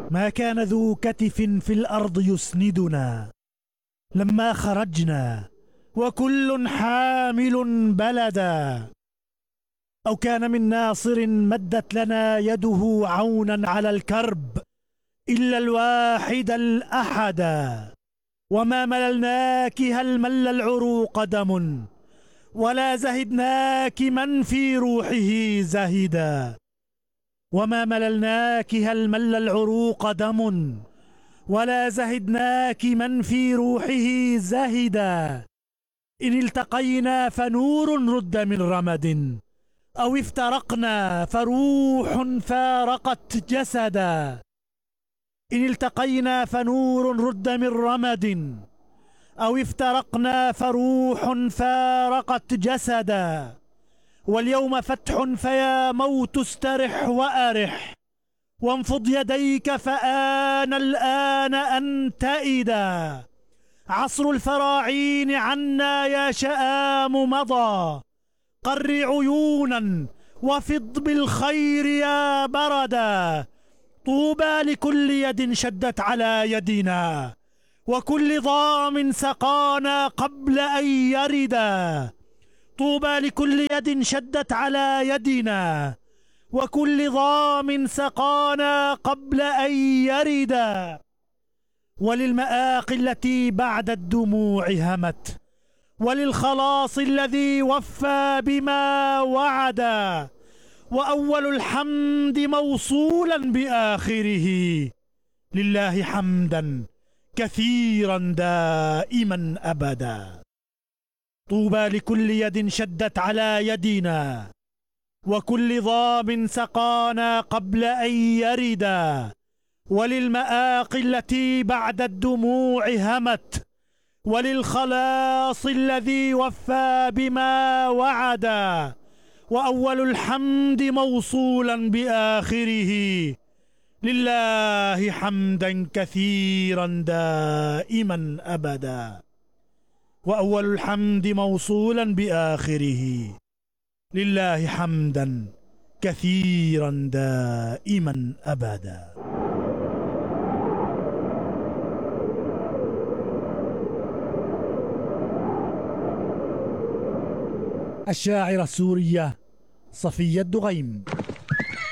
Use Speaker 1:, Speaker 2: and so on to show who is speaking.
Speaker 1: ما كان ذو كتف في الأرض يسندنا لما خرجنا وكل حامل بلدا، أو كان من ناصر مدت لنا يده عونا على الكرب إلا الواحد الأحدا. وما مللناك هل مل العروق دم، ولا زهدناك من في روحه زهدا. وما مللناك هل مل العروق دم، ولا زهدناك من في روحه زهدا. إن التقينا فنور رد من رمد، أو افترقنا فروح فارقت جسدا. إن التقينا فنور رد من رمد، أو افترقنا فروح فارقت جسدا. واليوم فتح فيا موت استرح وأرح، وانفض يديك فآن الآن أن تئدا. عصر الفراعين عنا يا شآم مضى، قر عيونا وفض بالخير يا بردا. طوبى لكل يد شدت على يدنا، وكل ضام سقانا قبل أن يردا. طوبى لكل يد شدت على يدنا، وكل ضام سقانا قبل أن يردا. وللمآقي التي بعد الدموع همت، وللخلاص الذي وفى بما وعدا. وأول الحمد موصولا بآخره، لله حمدا كثيرا دائما أبدا. طوبى لكل يد شدت على يدنا، وكل ضام سقانا قبل أن يردا. وللمآقي التي بعد الدموع همت، وللخلاص الذي وفى بما وعدا. وأول الحمد موصولا بآخره، لله حمدا كثيرا دائما أبدا. وأول الحمد موصولا بآخره، لله حمدا كثيرا دائما أبدا. الشاعرة السورية صفية الدغيم.